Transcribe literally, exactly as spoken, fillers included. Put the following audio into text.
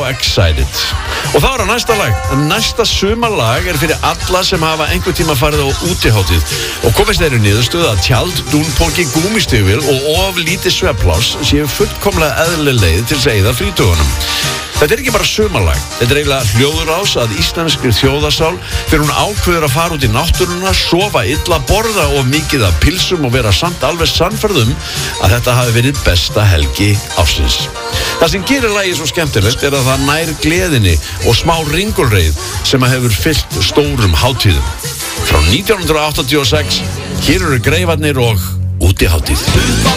excited. Og þá er það næsta lag. Næsta sumarlag er fyrir alla sem hafa einhver tíma farið á útihátíð og komist þeirri niðurstöðu að tjald, dúnpoki, gúmistjöfil og of lítið svefnpláss séu fullkomlega eðlileg leið til að eyða frídögunum. Þetta er ekki bara sumarlag, þetta er eiginlega hljóðurás að íslenskri þjóðarsál fyrir hún ákveður að fara út í náttúruna, sofa illa, borða of mikið af pilsum og vera samt alveg sannfærð um að þetta hafi verið besta helgi ársins. Það sem gerir lagið svo skemmtilegt er að það nær gleðinni og smá ringulreið sem að hefur fyllt stórum hátíðum. Frá nítján hundruð áttatíu og sex, hér eru Greifarnir og Útihátíð.